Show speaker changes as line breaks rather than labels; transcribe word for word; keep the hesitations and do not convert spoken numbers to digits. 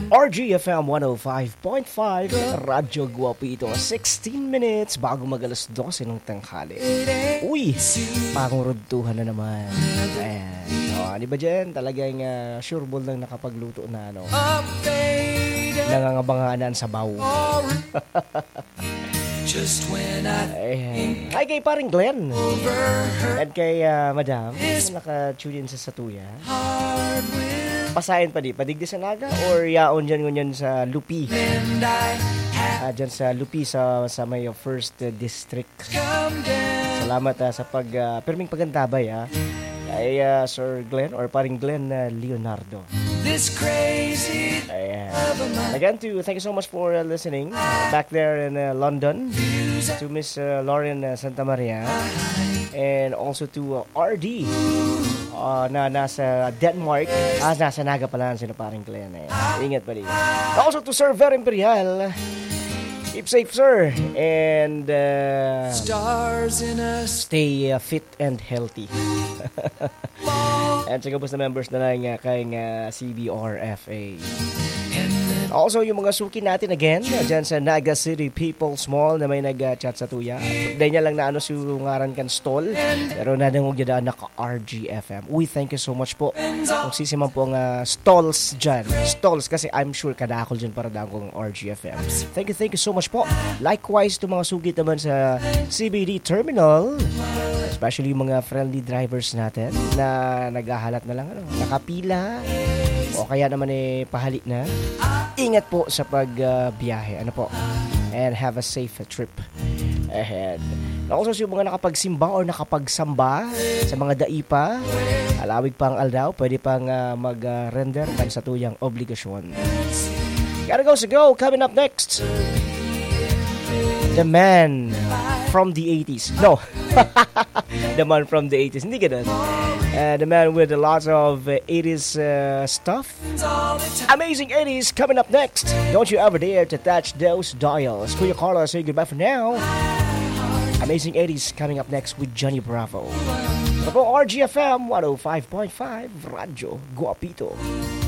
R G F M one oh five point five, Radyo Guapito, sixteen minutes bago mag-alas dose ng tanghali. Uy, pangurudtuhan na naman. Ayan. O, di ba dyan? Talagang uh, sure ball lang nakapagluto na ano. Nangangabanganan sa baw.
Just when I
Ayan. Ay, kay paring Glenn. At kay uh, Madam, naka-tune in sa Satuya. Pasayan pa di, padigdi sa Naga or yaon dyan ngunyan sa Lupi. Uh, dyan sa Lupi sa, sa may first uh, district. Salamat uh, sa pag uh, perming pagantabay uh, ay uh, Sir Glenn or paring Glenn uh, Leonardo.
This crazy
Ayan. Again, to thank you so much for uh, listening uh, back there in uh, London, to Miss uh, Lauren uh, Santa Maria, and also to uh, R D uh, na nasa Denmark. Ah, nasa Naga pala sino paring Glenn. Eh. Ingat pa rin. Also to Sir Ver Imperial. Keep safe, sir, and uh,
stars in us.
Stay uh, fit and healthy. And sa kapos na members na lang uh, kay uh, C B R F A. Also, yung mga suki natin again, uh, dyan sa Naga City People's Mall na may nag-chat sa tuya. Dahil niya lang na ano sungaran kan stall. Pero nadangog niya daan naka-R G F M. Uy, thank you so much po. Kung sisiman po ang uh, stalls dyan. Stalls kasi I'm sure kadakol dyan para daan kong R G F M. Thank you, thank you so much po. Likewise, to mga sugit naman sa C B D Terminal. Especially yung mga friendly drivers natin na naghahalat na lang, ano, nakapila. O kaya naman eh, pahali na. Ingat po sa pagbiyahe. Uh, ano po? And have a safe trip ahead. Also, yung mga nakapagsimba or nakapagsamba sa mga daipa, alawig pang aldaw, pwede pang uh, mag-render uh, kan sa tuyang obligasyon. Gotta go, so go. Coming up next, the man from the eighties. No. The man from the eighties. Hindi ganun. Uh, the man with a lot of uh, eighties uh, stuff. Amazing eighties coming up next. Don't you ever dare to touch those dials. Kuya Carla, say goodbye for now. Amazing eighties coming up next with Johnny Bravo. Ito po R G F M one oh five point five, Radyo Guapito.